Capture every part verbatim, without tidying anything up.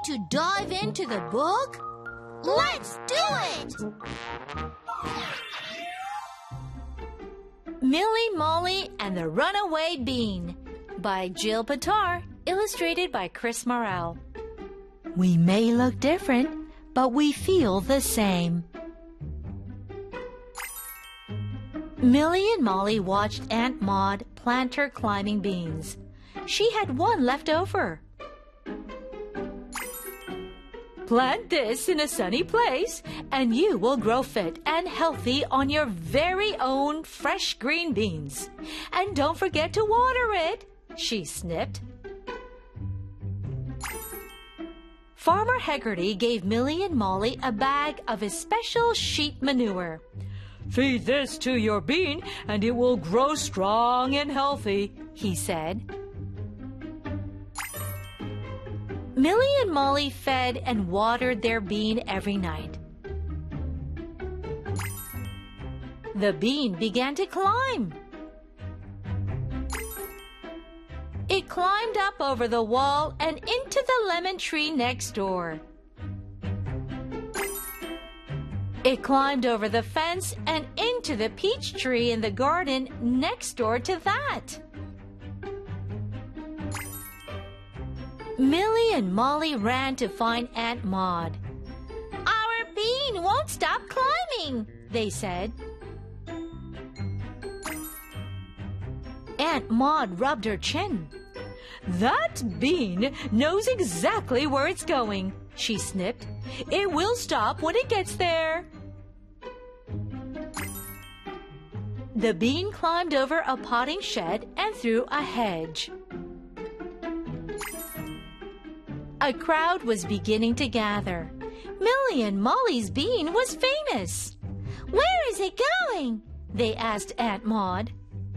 to dive into the book? Let's do it! Millie, Molly, and the Runaway Bean by Jill Patar, illustrated by Chris Morrell. We may look different, but we feel the same. Millie and Molly watched Aunt Maud plant her climbing beans. She had one left over. Plant this in a sunny place, and you will grow fit and healthy on your very own fresh green beans. And don't forget to water it, she snipped. Farmer Hegarty gave Millie and Molly a bag of his special sheep manure. Feed this to your bean, and it will grow strong and healthy, he said. Millie and Molly fed and watered their bean every night. The bean began to climb. It climbed up over the wall and into the lemon tree next door. It climbed over the fence and into the peach tree in the garden next door to that. Millie and Molly ran to find Aunt Maud. Our bean won't stop climbing, they said. Aunt Maud rubbed her chin. That bean knows exactly where it's going, she snipped. It will stop when it gets there. The bean climbed over a potting shed and through a hedge. A crowd was beginning to gather. Millie and Molly's bean was famous. Where is it going? They asked Aunt Maud.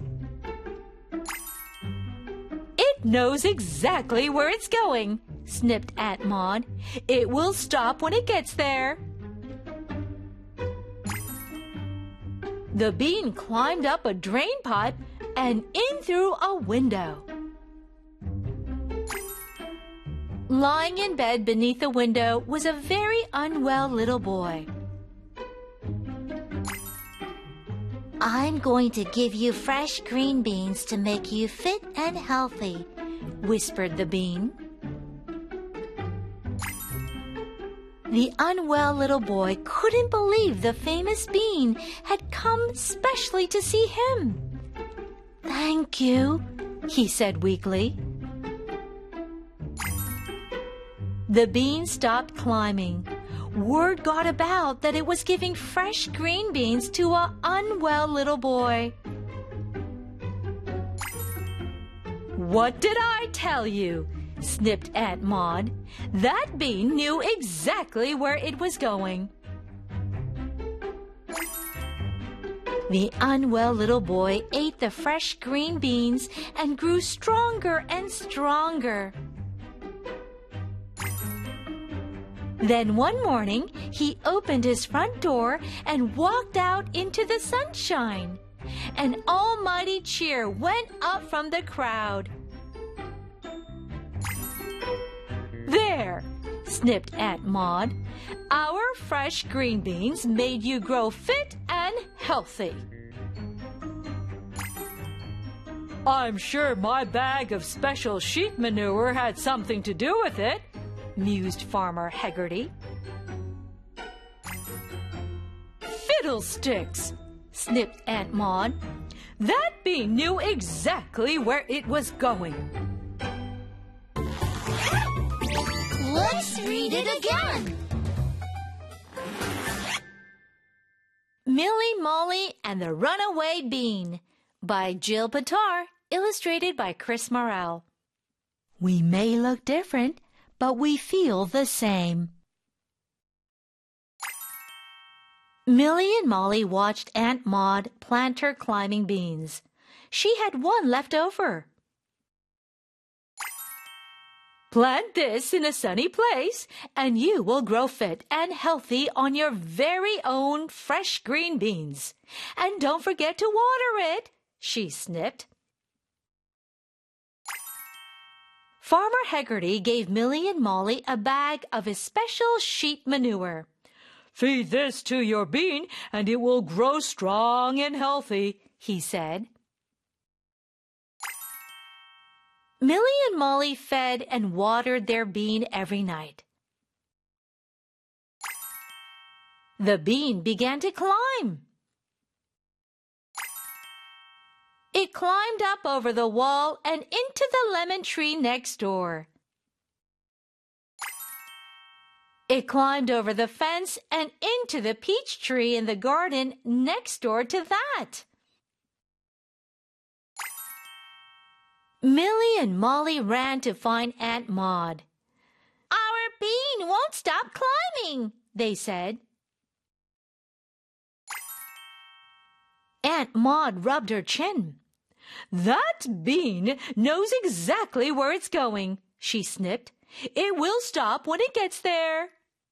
It knows exactly where it's going, snipped Aunt Maud. It will stop when it gets there. The bean climbed up a drain pipe and in through a window. Lying in bed beneath the window was a very unwell little boy. I'm going to give you fresh green beans to make you fit and healthy, whispered the bean. The unwell little boy couldn't believe the famous bean had come specially to see him. Thank you, he said weakly. The bean stopped climbing. Word got about that it was giving fresh green beans to an unwell little boy. What did I tell you? Snipped Aunt Maud. That bean knew exactly where it was going. The unwell little boy ate the fresh green beans and grew stronger and stronger. Then one morning, he opened his front door and walked out into the sunshine. An almighty cheer went up from the crowd. There, snipped Aunt Maud. Our fresh green beans made you grow fit and healthy. I'm sure my bag of special sheep manure had something to do with it, mused Farmer Hegarty. Fiddlesticks, snipped Aunt Maud. That bean knew exactly where it was going. Let's read it again. Millie, Molly, and the Runaway Bean by Jill Patar, illustrated by Chris Morrell. We may look different, but we feel the same. Millie and Molly watched Aunt Maud plant her climbing beans. She had one left over. Plant this in a sunny place, and you will grow fit and healthy on your very own fresh green beans. And don't forget to water it, she snipped. Farmer Heggerty gave Millie and Molly a bag of his special sheep manure. "Feed this to your bean, and it will grow strong and healthy," he said. Millie and Molly fed and watered their bean every night. The bean began to climb. It climbed up over the wall and into the lemon tree next door. It climbed over the fence and into the peach tree in the garden next door to that. Millie and Molly ran to find Aunt Maud. "Our bean won't stop climbing," they said. Aunt Maud rubbed her chin. "That bean knows exactly where it's going," she snipped. "It will stop when it gets there."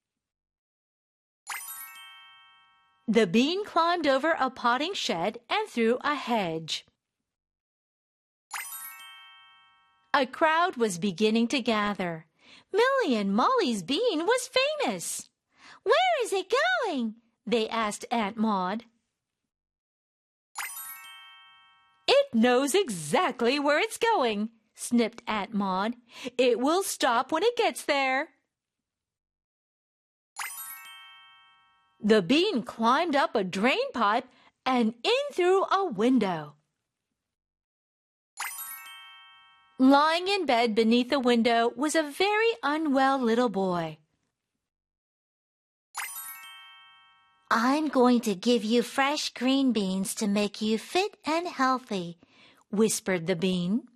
The bean climbed over a potting shed and through a hedge. A crowd was beginning to gather. Millie and Molly's bean was famous. "Where is it going?" they asked Aunt Maud. "It knows exactly where it's going," snipped Aunt Maud. "It will stop when it gets there." The bean climbed up a drain pipe and in through a window. Lying in bed beneath the window was a very unwell little boy. "I'm going to give you fresh green beans to make you fit and healthy," whispered the bean.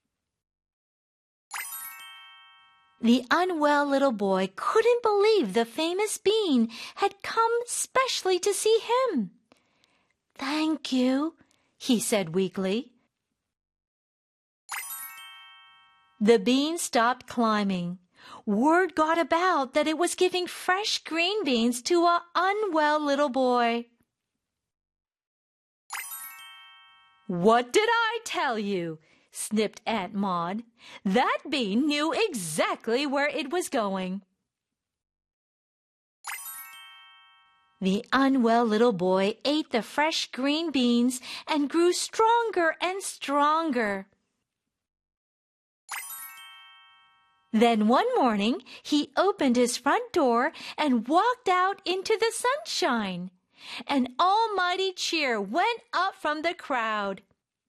The unwell little boy couldn't believe the famous bean had come specially to see him. "Thank you," he said weakly. The bean stopped climbing. Word got about that it was giving fresh green beans to an unwell little boy. "What did I tell you?" snipped Aunt Maud. "That bean knew exactly where it was going." The unwell little boy ate the fresh green beans and grew stronger and stronger. Then one morning, he opened his front door and walked out into the sunshine. An almighty cheer went up from the crowd.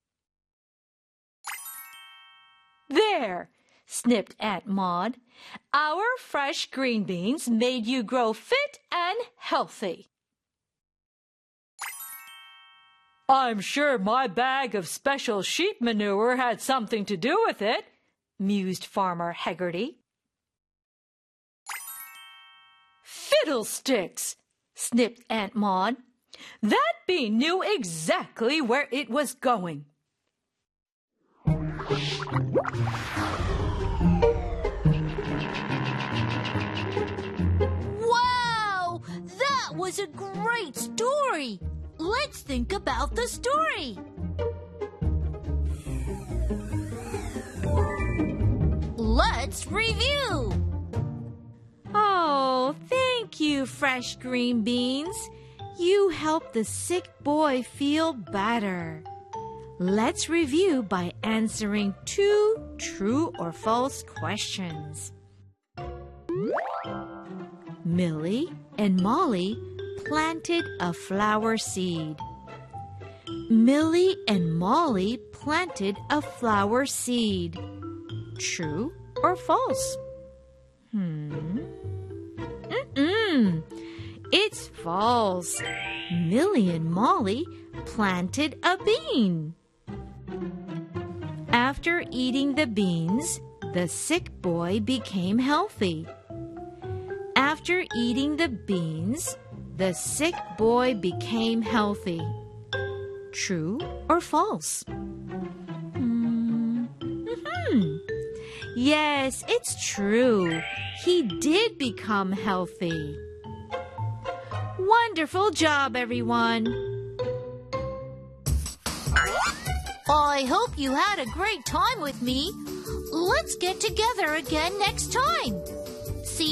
"There," snipped Aunt Maud. "Our fresh green beans made you grow fit and healthy." "I'm sure my bag of special sheep manure had something to do with it," mused Farmer Heggerty. "Fiddlesticks!" snipped Aunt Maud. "That bean knew exactly where it was going." Wow! That was a great story! Let's think about the story. Let's review. Oh, thank you, fresh green beans. You helped the sick boy feel better. Let's review by answering two true or false questions. Millie and Molly planted a flower seed. Millie and Molly planted a flower seed. True or false? Hmm. Mm-mm. It's false. Millie and Molly planted a bean. After eating the beans, the sick boy became healthy. After eating the beans, the sick boy became healthy. True or false? Mm-hmm. Yes, it's true. He did become healthy. Wonderful job, everyone. I hope you had a great time with me. Let's get together again next time.